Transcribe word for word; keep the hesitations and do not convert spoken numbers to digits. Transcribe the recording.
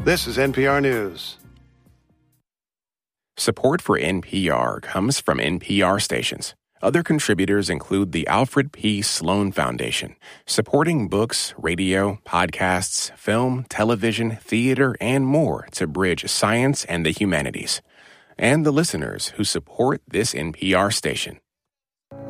This is N P R News. Support for N P R comes from N P R stations. Other contributors include the Alfred P. Sloan Foundation, supporting books, radio, podcasts, film, television, theater, and more to bridge science and the humanities. And the listeners who support this N P R station.